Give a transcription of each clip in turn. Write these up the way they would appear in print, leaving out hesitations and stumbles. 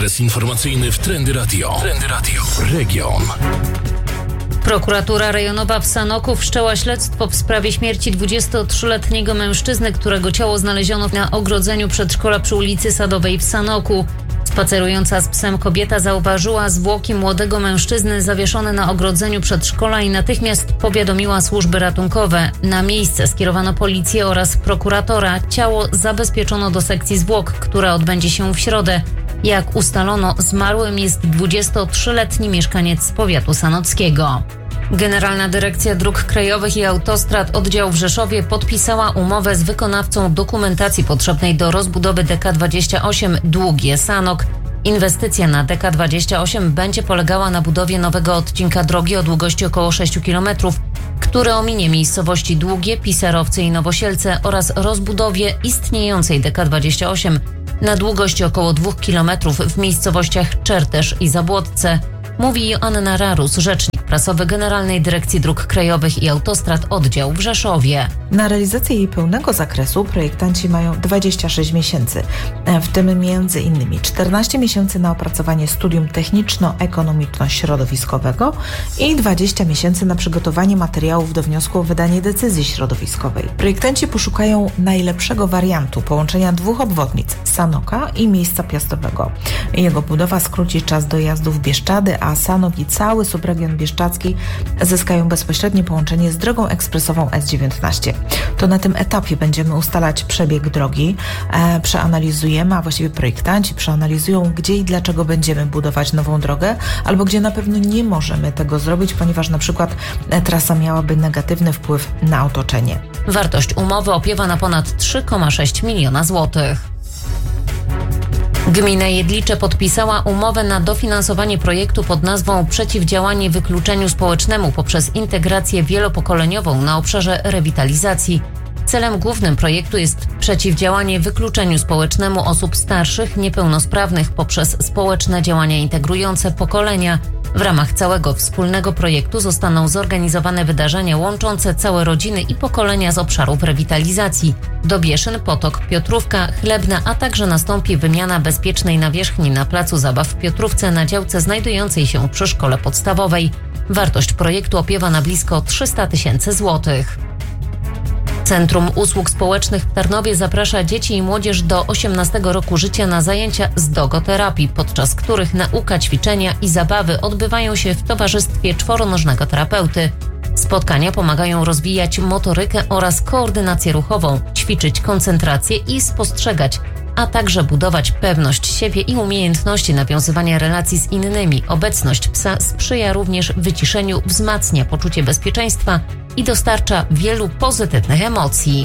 Okres informacyjny w Trendy Radio. Trendy Radio. Region. Prokuratura rejonowa w Sanoku wszczęła śledztwo w sprawie śmierci 23-letniego mężczyzny, którego ciało znaleziono na ogrodzeniu przedszkola przy ulicy Sadowej w Sanoku. Spacerująca z psem kobieta zauważyła zwłoki młodego mężczyzny zawieszone na ogrodzeniu przedszkola i natychmiast powiadomiła służby ratunkowe. Na miejsce skierowano policję oraz prokuratora. Ciało zabezpieczono do sekcji zwłok, która odbędzie się w środę. Jak ustalono, zmarłym jest 23-letni mieszkaniec z powiatu sanockiego. Generalna Dyrekcja Dróg Krajowych i Autostrad Oddział w Rzeszowie podpisała umowę z wykonawcą dokumentacji potrzebnej do rozbudowy DK28 Długie Sanok. Inwestycja na DK28 będzie polegała na budowie nowego odcinka drogi o długości około 6 km, który ominie miejscowości Długie, Pisarowce i Nowosielce oraz rozbudowie istniejącej DK28 na długości około 2 km w miejscowościach Czertesz i Zabłotce, mówi Joanna Rarus, rzecznik prasowy Generalnej Dyrekcji Dróg Krajowych i Autostrad Oddział w Rzeszowie. Na realizację jej pełnego zakresu projektanci mają 26 miesięcy, w tym m.in. 14 miesięcy na opracowanie studium techniczno-ekonomiczno-środowiskowego i 20 miesięcy na przygotowanie materiałów do wniosku o wydanie decyzji środowiskowej. Projektanci poszukają najlepszego wariantu połączenia dwóch obwodnic, Sanoka i miejsca piastowego. Jego budowa skróci czas dojazdu w Bieszczady, a Sanok i cały subregion bieszczadzki zyskają bezpośrednie połączenie z drogą ekspresową S19. To na tym etapie będziemy ustalać przebieg drogi, przeanalizujemy, a właściwie projektanci przeanalizują, gdzie i dlaczego będziemy budować nową drogę, albo gdzie na pewno nie możemy tego zrobić, ponieważ na przykład trasa miałaby negatywny wpływ na otoczenie. Wartość umowy opiewa na ponad 3,6 miliona złotych. Gmina Jedlicze podpisała umowę na dofinansowanie projektu pod nazwą Przeciwdziałanie wykluczeniu społecznemu poprzez integrację wielopokoleniową na obszarze rewitalizacji. Celem głównym projektu jest przeciwdziałanie wykluczeniu społecznemu osób starszych, niepełnosprawnych poprzez społeczne działania integrujące pokolenia. W ramach całego wspólnego projektu zostaną zorganizowane wydarzenia łączące całe rodziny i pokolenia z obszarów rewitalizacji. Dobieszyn, Potok, Piotrówka, Chlebna, a także nastąpi wymiana bezpiecznej nawierzchni na placu zabaw w Piotrówce na działce znajdującej się przy szkole podstawowej. Wartość projektu opiewa na blisko 300 000 złotych. Centrum Usług Społecznych w Tarnowie zaprasza dzieci i młodzież do 18 roku życia na zajęcia z dogoterapii, podczas których nauka, ćwiczenia i zabawy odbywają się w towarzystwie czworonożnego terapeuty. Spotkania pomagają rozwijać motorykę oraz koordynację ruchową, ćwiczyć koncentrację i spostrzegać, a także budować pewność siebie i umiejętności nawiązywania relacji z innymi. Obecność psa sprzyja również wyciszeniu, wzmacnia poczucie bezpieczeństwa i dostarcza wielu pozytywnych emocji.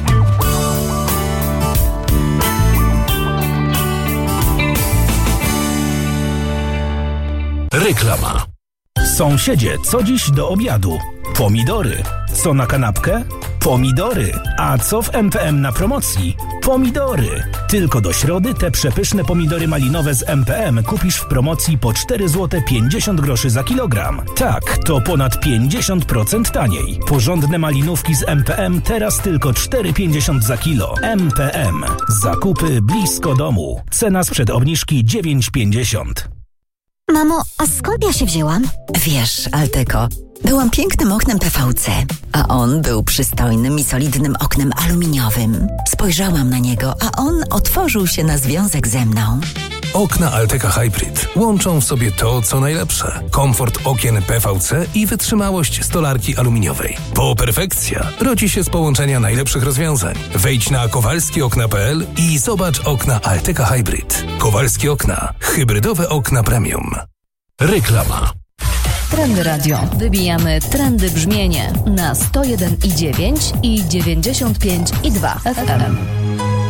Reklama. Sąsiedzie, co dziś do obiadu? Pomidory. Co na kanapkę? Pomidory. A co w MPM na promocji? Pomidory. Tylko do środy te przepyszne pomidory malinowe z MPM kupisz w promocji po 4,50 zł za kilogram. Tak, to ponad 50% taniej. Porządne malinówki z MPM teraz tylko 4,50 za kilo. MPM. Zakupy blisko domu. Cena sprzed obniżki 9,50. Mamo, a skąd ja się wzięłam? Wiesz, Alteko, byłam pięknym oknem PVC, a on był przystojnym i solidnym oknem aluminiowym. Spojrzałam na niego, a on otworzył się na związek ze mną. Okna Alteka Hybrid łączą w sobie to, co najlepsze. Komfort okien PVC i wytrzymałość stolarki aluminiowej. Bo perfekcja rodzi się z połączenia najlepszych rozwiązań. Wejdź na kowalskiokna.pl i zobacz okna Alteka Hybrid. Kowalskie Okna. Hybrydowe okna premium. Reklama. Trendy Radio. Wybijamy trendy brzmienie na 101,9 i 95,2 FM.